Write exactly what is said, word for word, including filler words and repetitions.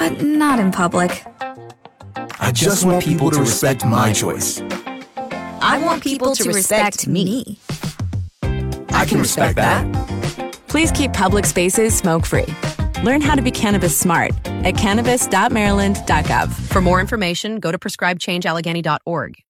but not in public. I just want people to respect my choice. I want people to respect me. I can respect that. Please keep public spaces smoke-free. Learn how to be cannabis smart at cannabis dot maryland dot gov. For more information, go to prescribe change allegheny dot org.